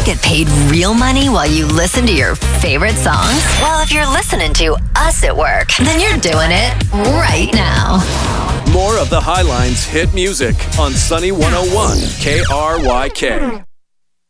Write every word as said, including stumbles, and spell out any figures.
get paid real money while you listen to your favorite songs? Well, if you're listening to us at work, then you're doing it right now. More of the Highlines hit music on Sunny one oh one K R Y K.